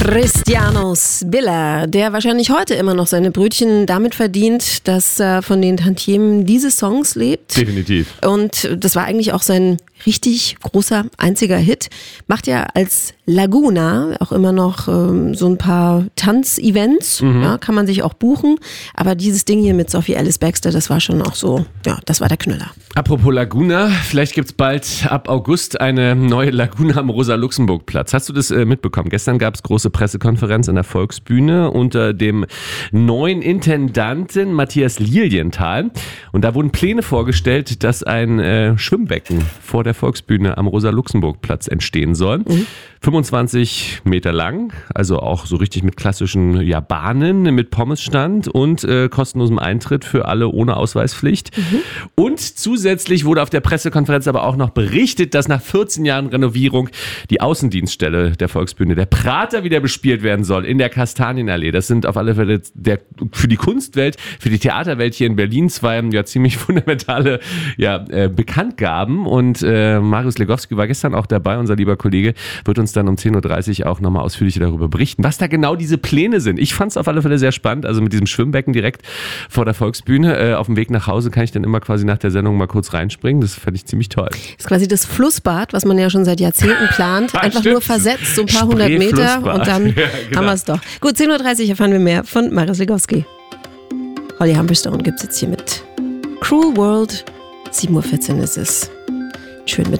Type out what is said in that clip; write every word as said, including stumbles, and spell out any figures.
Cristiano Biller, der wahrscheinlich heute immer noch seine Brötchen damit verdient, dass er von den Tantiemen dieses Songs lebt. Definitiv. Und das war eigentlich auch sein richtig großer, einziger Hit. Macht ja als Laguna auch immer noch ähm, so ein paar Tanzevents, mhm. ja, kann man sich auch buchen. Aber dieses Ding hier mit Sophie Ellis Bextor, das war schon auch so, ja, das war der Knüller. Apropos Laguna, vielleicht gibt es bald ab August eine neue Laguna am Rosa-Luxemburg-Platz. Hast du das äh, mitbekommen? Gestern gab es große Pressekonferenz in der Volksbühne unter dem neuen Intendanten Matthias Lilienthal. Und da wurden Pläne vorgestellt, dass ein äh, Schwimmbecken vor der Volksbühne am Rosa-Luxemburg-Platz entstehen soll. Mhm. fünfundzwanzig Meter lang, also auch so richtig mit klassischen ja, Bahnen, mit Pommesstand und äh, kostenlosem Eintritt für alle ohne Ausweispflicht. Mhm. Und zusätzlich wurde auf der Pressekonferenz aber auch noch berichtet, dass nach vierzehn Jahren Renovierung die Außendienststelle der Volksbühne, der Prater, wieder bespielt werden soll in der Kastanienallee. Das sind auf alle Fälle der, für die Kunstwelt, für die Theaterwelt hier in Berlin zwei ja, ziemlich fundamentale ja, äh, Bekanntgaben. Und äh, Marius Legowski war gestern auch dabei, unser lieber Kollege, wird uns dann um zehn Uhr dreißig auch nochmal ausführlich darüber berichten, was da genau diese Pläne sind. Ich fand es auf alle Fälle sehr spannend, also mit diesem Schwimmbecken direkt vor der Volksbühne. Äh, auf dem Weg nach Hause kann ich dann immer quasi nach der Sendung mal kurz reinspringen. Das fand ich ziemlich toll. Das ist quasi das Flussbad, was man ja schon seit Jahrzehnten plant. Einfach Stimmt. nur versetzt, so ein paar hundert Meter und dann ja, genau. haben wir es doch. Gut, zehn Uhr dreißig erfahren wir mehr von Marius Legowski. Holly Humberstone gibt es jetzt hier mit Cruel World. sieben Uhr vierzehn ist es. Schön mit